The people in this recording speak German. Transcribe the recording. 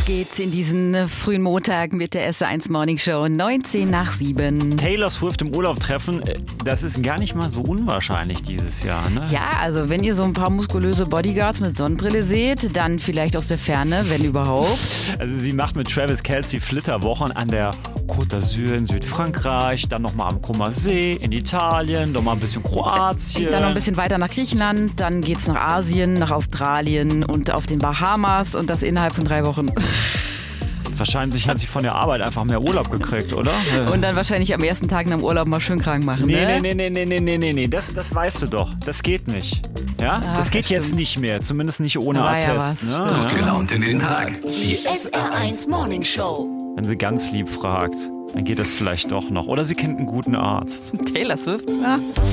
Auf geht's in diesen frühen Montag mit der SR1 Morning Show, 19 nach 7. Taylor Swift im Urlaub treffen, das ist gar nicht mal so unwahrscheinlich dieses Jahr, ne? Ja, also wenn ihr so ein paar muskulöse Bodyguards mit Sonnenbrille seht, dann vielleicht aus der Ferne, wenn überhaupt. Also sie macht mit Travis Kelce Flitterwochen an der Côte d'Azur in Südfrankreich, dann nochmal am Comer See in Italien, nochmal ein bisschen Kroatien. Dann noch ein bisschen weiter nach Griechenland, dann geht's nach Asien, nach Australien und auf den Bahamas und das innerhalb von 3 Wochen. Wahrscheinlich hat sie von der Arbeit einfach mehr Urlaub gekriegt, oder? Und dann wahrscheinlich am ersten Tag nach dem Urlaub mal schön krank machen, ne? Nee, das weißt du doch. Das geht nicht. Ja? Ach, das geht das jetzt stimmt. nicht mehr, zumindest nicht ohne Da war ja Attest. was, Ne? stimmt. Gut gelaunt in den Tag. Die SR1 Morning Show. Wenn sie ganz lieb fragt, dann geht das vielleicht doch noch. Oder sie kennt einen guten Arzt. Taylor Swift? Ja.